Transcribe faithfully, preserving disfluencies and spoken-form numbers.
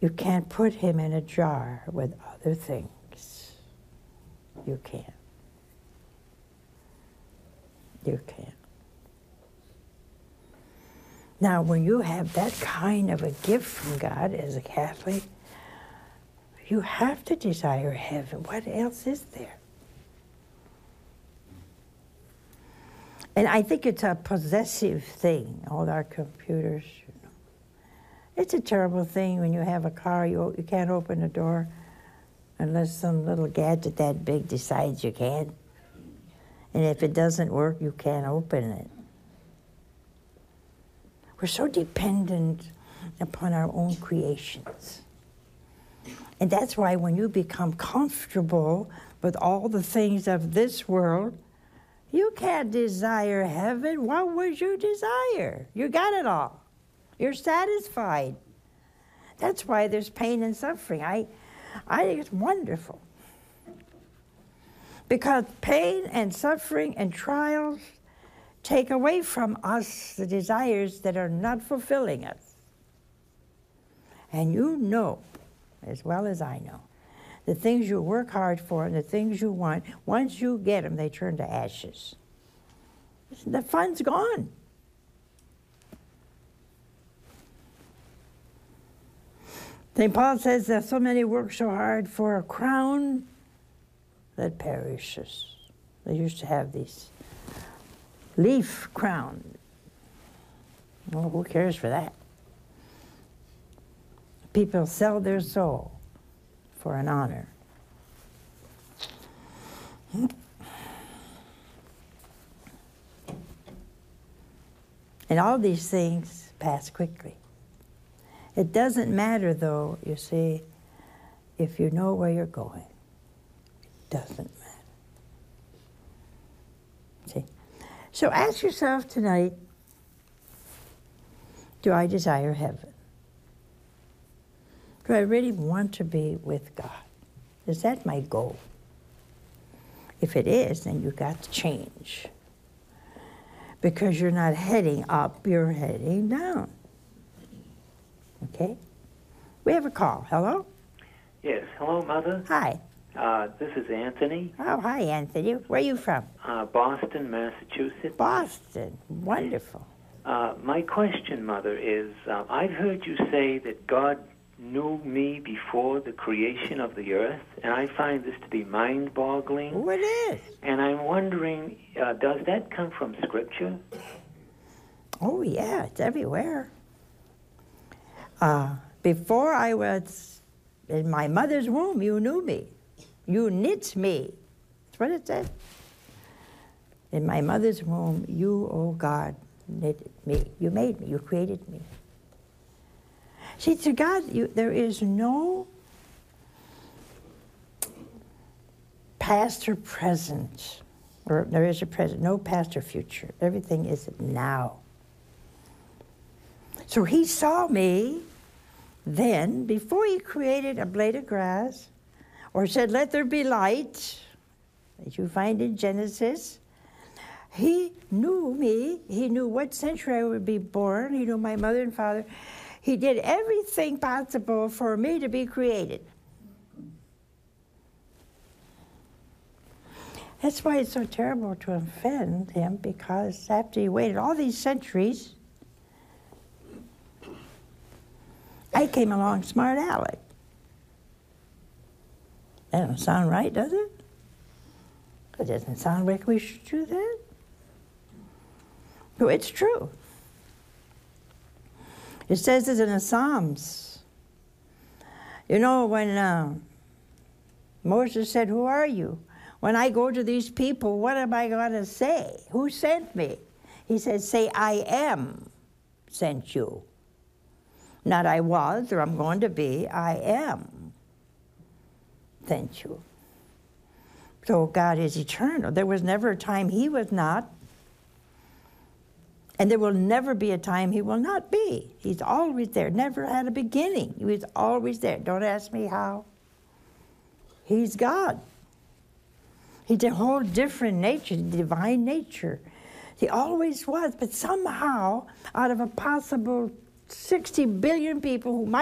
You can't put him in a jar with other things. You can't. You can't. Now, when you have that kind of a gift from God as a Catholic, you have to desire heaven. What else is there? And I think it's a possessive thing, all our computers. You know. It's a terrible thing when you have a car, you, you can't open the door unless some little gadget that big decides you can. And if it doesn't work, you can't open it. We're so dependent upon our own creations. And that's why when you become comfortable with all the things of this world, you can't desire heaven. What would you desire? You got it all. You're satisfied. That's why there's pain and suffering. I, I think it's wonderful. Because pain and suffering and trials take away from us the desires that are not fulfilling us. And you know, as well as I know, the things you work hard for and the things you want, once you get them, they turn to ashes. The fun's gone. Saint Paul says that so many work so hard for a crown that perishes. They used to have these leaf crown. Well, who cares for that? People sell their soul for an honor. And all these things pass quickly. It doesn't matter, though, you see, if you know where you're going. It doesn't matter. See? So ask yourself tonight, do I desire heaven? Do I really want to be with God? Is that my goal? If it is, then you've got to change. Because you're not heading up, you're heading down. Okay? We have a call. Hello? Yes. Hello, Mother. Hi. Uh, this is Anthony. Oh, hi, Anthony. Where are you from? Uh, Boston, Massachusetts. Boston. Wonderful. Uh, my question, Mother, is uh, I've heard you say that God knew me before the creation of the earth, and I find this to be mind-boggling. Oh, it is. And I'm wondering, uh, does that come from Scripture? Oh, yeah, it's everywhere. Uh, before I was in my mother's womb, you knew me. You knit me. That's what it said. In my mother's womb, you, oh God, knitted me. You made me. You created me. See, to God, you, there is no past or present, or there is a present, no past or future. Everything is now. So he saw me then, before he created a blade of grass, or said, let there be light, as you find in Genesis. He knew me. He knew what century I would be born. He knew my mother and father. He did everything possible for me to be created. That's why it's so terrible to offend him, because after he waited all these centuries, I came along smart aleck. That doesn't sound right, does it? It doesn't sound like we should do that. No, it's true. It says it in the Psalms. You know, when uh, Moses said, who are you? When I go to these people, what am I going to say? Who sent me? He said, say, I am sent you. Not I was, or I'm going to be, I am sent you. So God is eternal. There was never a time he was not, and there will never be a time he will not be. He's always there, never had a beginning. He was always there. Don't ask me how. He's God. He's a whole different nature, divine nature. He always was, but somehow, out of a possible sixty billion people who might